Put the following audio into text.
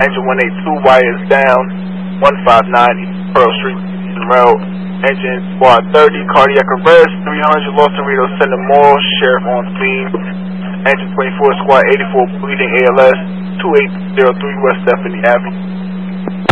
Engine 182, wires down, 1590 Pearl Street, Road. Engine squad 30, cardiac arrest, 300 Los Cerritos, Center Mall, sheriff on scene. Engine 24, squad 84, bleeding ALS, 2803 West Stephanie Avenue.